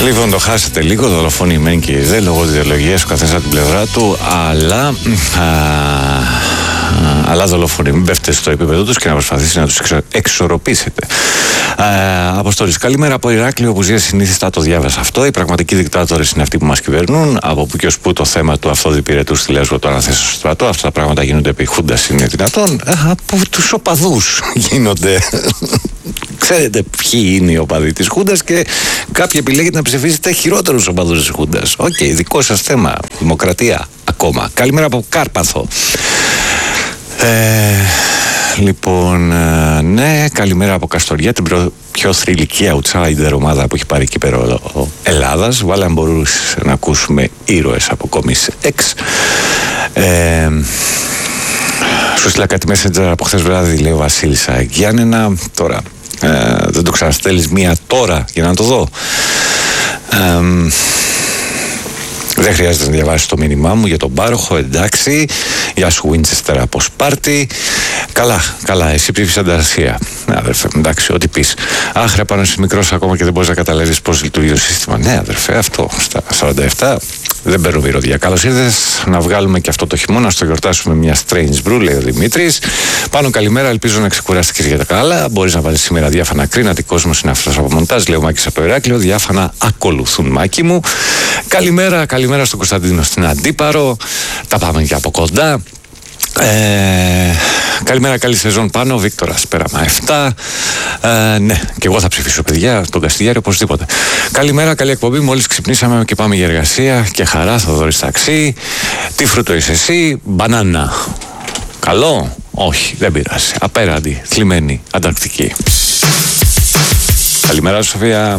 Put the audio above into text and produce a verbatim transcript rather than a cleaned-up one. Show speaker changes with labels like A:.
A: Λοιπόν, το χάσετε λίγο, δολοφονημένοι και οι δε, λόγω ιδεολογίας, ο καθένας από την πλευρά του, αλλά, α, αλλά δολοφονεί. Μην πέφτετε στο επίπεδο τους και να προσπαθήσετε να τους εξο, εξορροπήσετε. Αποστόλης, καλημέρα από Ηράκλειο, που ζει συνήθιστα, το διάβασα αυτό. Οι πραγματικοί δικτάτορες είναι αυτοί που μας κυβερνούν. Από που και ως που το θέμα του αυτοδιπηρετού στη Λέσβο το αναθέσω στο στρατό. Αυτά τα πράγματα γίνονται επί Χούντας, είναι δυνατόν. Από τους οπαδούς γίνονται. Ξέρετε ποιοι είναι οι οπαδοί της Χούντας και κάποιοι επιλέγετε να ψηφίσετε χειρότερους οπαδούς της Χούντας. Οκ, okay, δικό σας θέμα. Δημοκρατία ακόμα. Καλημέρα από Κάρπαθο. Ε, λοιπόν, ε, ναι, καλημέρα από Καστοριά, την πιο, πιο θρυλική outsider ομάδα που έχει πάρει κύπερο Ελλάδας. Βάλε αν μπορούσε να ακούσουμε ήρωες αποκομίσεις X. Ε, σου στείλα κάτι messenger από χθες βράδυ, λέει ο Βασίλης Αγγιάννενα. Τώρα, ε, δεν το ξαναστέλνεις μία τώρα για να το δω. Ε, Δεν χρειάζεται να διαβάσεις το μήνυμά μου για τον πάροχο, εντάξει. Γεια σου Winchester από Σπάρτη. Καλά, καλά, εσύ ψήφισες Ανταρσία. Ναι, αδερφέ, εντάξει, ό,τι πεις. Άχρε, πάνω είσαι μικρός ακόμα και δεν μπορείς να καταλάβεις πώς λειτουργεί το σύστημα. Ναι, αδερφέ, αυτό στα σαράντα επτά δεν παίρνω μυρωδιά. Καλώς ήρθες, να βγάλουμε και αυτό το χειμώνα, να στο γιορτάσουμε μια strange brew, λέει ο Δημήτρης. Πάνω, καλημέρα, ελπίζω να ξεκουράστηκες για τα καλά. Μπορείς να βάλεις σήμερα διάφανα κρίνα, τι κόσμος είναι αυτός από μοντάζ, λέει ο Μάκης από το Ηράκλειο. Διάφανα ακολουθούν, Μάκη μου. Καλημέρα, καλημέρα στον Κωνσταντίνο στην Αντίπαρο. Τα πάμε και από κοντά. Ε, καλημέρα, καλή σεζόν πάνω. Βίκτορας Πέραμα επτά. Ε, ναι, και εγώ θα ψηφίσω, παιδιά, τον Καστιγιάρη οπωσδήποτε. Καλημέρα, καλή εκπομπή. Μόλις ξυπνήσαμε και πάμε για εργασία. Και χαρά, Θοδωρής ταξί. Τι φρούτο είσαι εσύ? Μπανάνα. Καλό? Όχι, δεν πειράζει. Απέραντη, θλιμμένη, ανταρκτική. Καλημέρα, Σοφία.